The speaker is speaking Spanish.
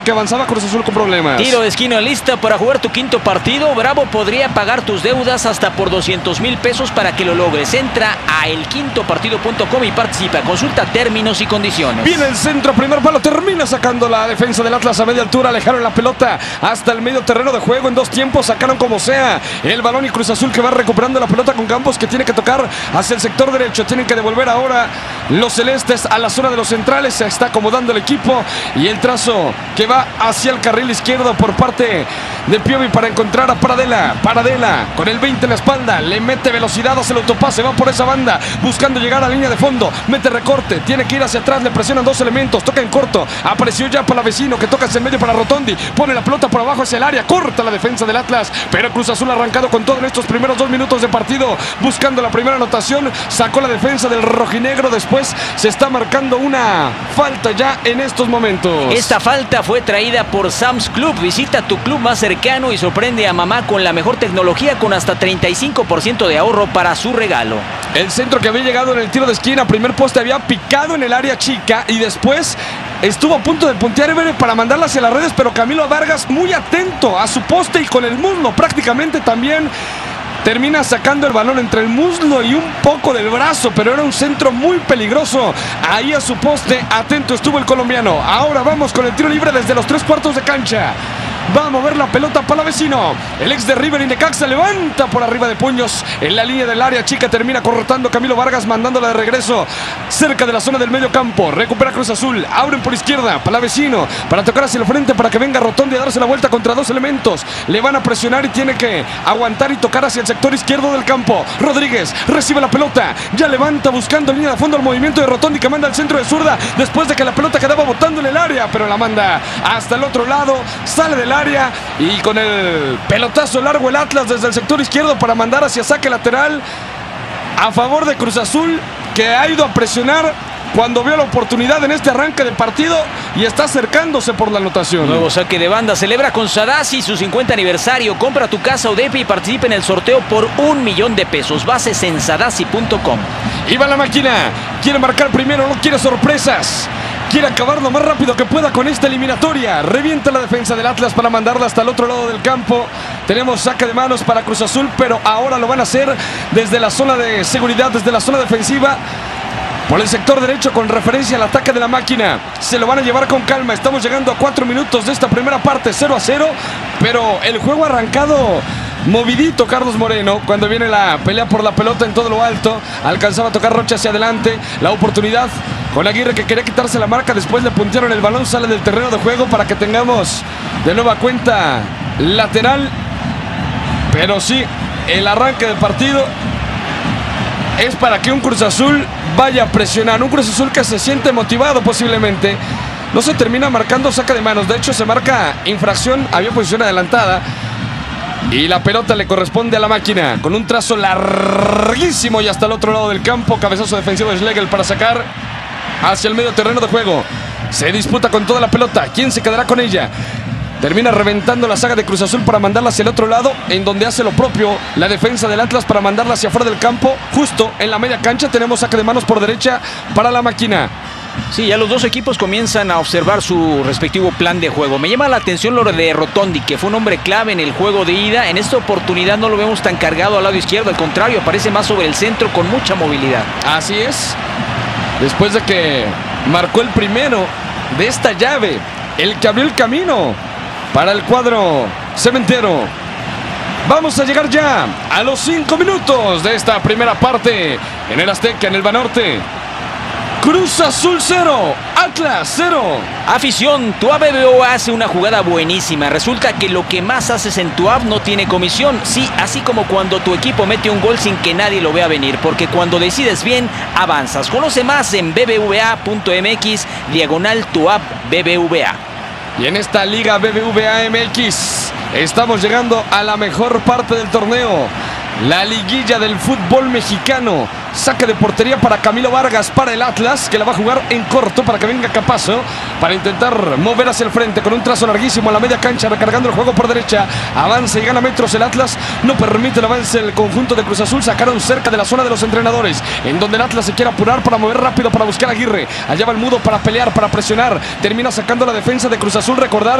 Que avanzaba Cruz Azul con problemas. Tiro de esquina lista para jugar tu quinto partido. Bravo podría pagar tus deudas hasta por 200,000 pesos para que lo logres. Entra a elquintopartido.com y participa. Consulta términos y condiciones. Viene el centro, primer palo, termina sacando la defensa del Atlas a media altura. Alejaron la pelota hasta el medio terreno de juego en dos tiempos. Sacaron como sea el balón y Cruz Azul que va recuperando la pelota con Campos, que tiene que tocar hacia el sector derecho. Tienen que devolver ahora los celestes a la zona de los centrales. Se está acomodando el equipo y el trazo que va hacia el carril izquierdo por parte de Piovi para encontrar a Paradela. Paradela con el 20 en la espalda, le mete velocidad hacia el autopase, va por esa banda buscando llegar a la línea de fondo, mete recorte, tiene que ir hacia atrás, le presionan dos elementos, toca en corto, apareció ya Palavecino que toca hacia el medio para Rotondi, pone la pelota por abajo hacia el área, corta la defensa del Atlas, pero Cruz Azul ha arrancado con todo en estos primeros 2 minutos de partido, buscando la primera anotación, sacó la defensa del rojinegro, después se está marcando una falta ya en estos momentos. Esta falta fue traída por Sam's Club. Visita tu club más cercano y sorprende a mamá con la mejor tecnología con hasta 35% de ahorro para su regalo. El centro que había llegado en el tiro de esquina, primer poste, había picado en el área chica y después estuvo a punto de puntear para mandarla hacia las redes, pero Camilo Vargas muy atento a su poste y con el muslo prácticamente también termina sacando el balón entre el muslo y un poco del brazo, pero era un centro muy peligroso. Ahí a su poste, atento estuvo el colombiano. Ahora vamos con el tiro libre desde los 3/4 de cancha. Va a mover la pelota Palavecino. El ex de River y Necaxa levanta por arriba de puños en la línea del área chica. Termina cortando Camilo Vargas, mandándola de regreso cerca de la zona del medio campo. Recupera Cruz Azul. Abren por izquierda. Palavecino para tocar hacia el frente para que venga Rotondi a darse la vuelta contra dos elementos. Le van a presionar y tiene que aguantar y tocar hacia el sector izquierdo del campo. Rodríguez recibe la pelota. Ya levanta buscando línea de fondo el movimiento de Rotondi que manda al centro de zurda después de que la pelota quedaba botando en el área, pero la manda hasta el otro lado. Sale del área y con el pelotazo largo el Atlas desde el sector izquierdo para mandar hacia saque lateral a favor de Cruz Azul, que ha ido a presionar cuando vio la oportunidad en este arranque de partido y está acercándose por la anotación. Nuevo saque de banda, celebra con Sadasi su 50 aniversario. Compra tu casa o depi y participa en el sorteo por 1,000,000 de pesos. Bases en sadasi.com. Y va la máquina, quiere marcar primero, no quiere sorpresas. Quiere acabar lo más rápido que pueda con esta eliminatoria. Revienta la defensa del Atlas para mandarla hasta el otro lado del campo. Tenemos saque de manos para Cruz Azul, pero ahora lo van a hacer desde la zona de seguridad, desde la zona defensiva. Por el sector derecho con referencia al ataque de la máquina. Se lo van a llevar con calma. Estamos llegando a 4 minutos de esta primera parte, 0-0. Pero el juego ha arrancado movidito Carlos Moreno. Cuando viene la pelea por la pelota en todo lo alto, alcanzaba a tocar Rocha hacia adelante. La oportunidad con Aguirre que quería quitarse la marca. Después le puntearon el balón, sale del terreno de juego para que tengamos de nueva cuenta lateral. Pero sí, el arranque del partido es para que un Cruz Azul vaya a presionar. Un Cruz Azul que se siente motivado posiblemente. No se termina marcando saque de manos. De hecho se marca infracción. Había posición adelantada. Y la pelota le corresponde a la máquina. Con un trazo larguísimo y hasta el otro lado del campo. Cabezazo defensivo de Schlegel para sacar hacia el medio terreno de juego. Se disputa con toda la pelota. ¿Quién se quedará con ella? Termina reventando la saga de Cruz Azul para mandarla hacia el otro lado, en donde hace lo propio la defensa del Atlas para mandarla hacia afuera del campo. Justo en la media cancha tenemos saque de manos por derecha para la máquina. Sí, ya los dos equipos comienzan a observar su respectivo plan de juego. Me llama la atención lo de Rotondi, que fue un hombre clave en el juego de ida. En esta oportunidad no lo vemos tan cargado al lado izquierdo, al contrario, aparece más sobre el centro con mucha movilidad. Así es. Después de que marcó el primero de esta llave, el que abrió el camino para el cuadro cementero. Vamos a llegar ya a los 5 minutos de esta primera parte en el Azteca, en el Banorte. Cruz Azul 0, Atlas 0. Afición, tu BBVA hace una jugada buenísima. Resulta que lo que más haces en tu app no tiene comisión. Sí, así como cuando tu equipo mete un gol sin que nadie lo vea venir. Porque cuando decides bien, avanzas. Conoce más en bbva.mx/tu app BBVA. Y en esta Liga BBVA MX estamos llegando a la mejor parte del torneo. La liguilla del fútbol mexicano. Saque de portería para Camilo Vargas, para el Atlas, que la va a jugar en corto para que venga Capazo, para intentar mover hacia el frente con un trazo larguísimo a la media cancha, recargando el juego por derecha. Avanza y gana metros el Atlas, no permite el avance del conjunto de Cruz Azul. Sacaron cerca de la zona de los entrenadores, en donde el Atlas se quiere apurar para mover rápido, para buscar a Aguirre. Allá va el Mudo para pelear, para presionar. Termina sacando la defensa de Cruz Azul. Recordar